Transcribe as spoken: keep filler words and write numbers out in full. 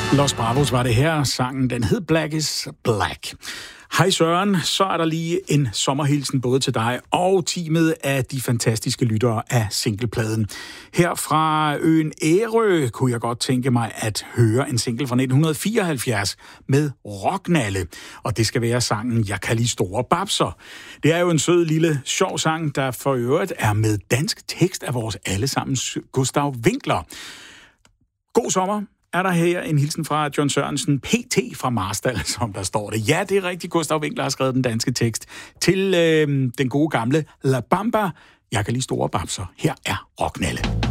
Los Bravos var det her. Sangen, den hed Black is Black. Hej Søren, så er der lige en sommerhilsen både til dig og teamet af de fantastiske lyttere af singlepladen. Her fra øen Ærø kunne jeg godt tænke mig at høre en single fra nitten fireoghalvfjerds med Rocknalle. Og det skal være sangen Jeg kan lide store babser. Det er jo en sød lille sjov sang, der for øvrigt er med dansk tekst af vores allesammens Gustav Winkler. God sommer. Er der her en hilsen fra John Sørensen, P T fra Marstal, som der står det. Ja, det er rigtigt. Gustav Winkler har skrevet den danske tekst til øh, den gode gamle La Bamba. Jeg kan lide store babser. Her er Rocknalle.